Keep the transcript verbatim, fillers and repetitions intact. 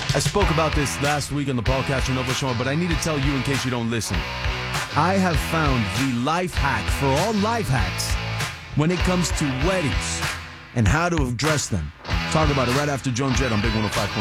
I spoke about this last week on the Paul Castronova Show, but I need to tell you in case you don't listen. I have found the life hack for all life hacks when it comes to weddings and how to address them. Talk about it right after Joan Jett on Big one oh five point